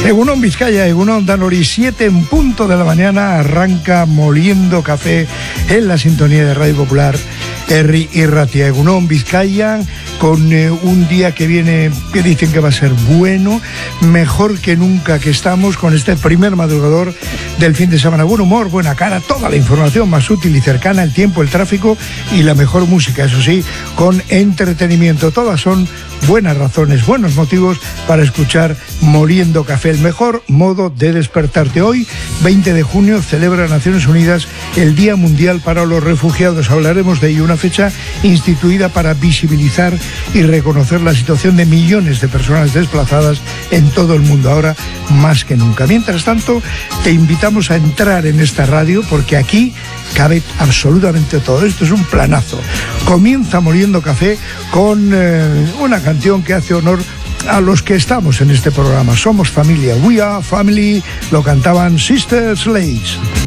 Egunon Vizcaya, Egunon Danori, 7 en punto de la mañana, arranca Moliendo Café en la sintonía de Radio Popular, Herri y Ratia. Egunon Vizcaya, con un día que viene, que dicen que va a ser bueno, mejor que nunca que estamos con este primer madrugador del fin de semana. Buen humor, buena cara, toda la información más útil y cercana, el tiempo, el tráfico y la mejor música, eso sí, con entretenimiento. Todas son buenas razones, buenos motivos para escuchar Moliendo Café, el mejor modo de despertarte. Hoy, 20 de junio, celebra Naciones Unidas el Día Mundial para los Refugiados. Hablaremos de ello, una fecha instituida para visibilizar y reconocer la situación de millones de personas desplazadas en todo el mundo, ahora más que nunca. Mientras tanto, te invitamos a entrar en esta radio porque aquí cabe absolutamente todo. Esto es un planazo. Comienza Moliendo Café con una canción que hace honor a los que estamos en este programa. Somos familia, we are family, lo cantaban Sister Sledge.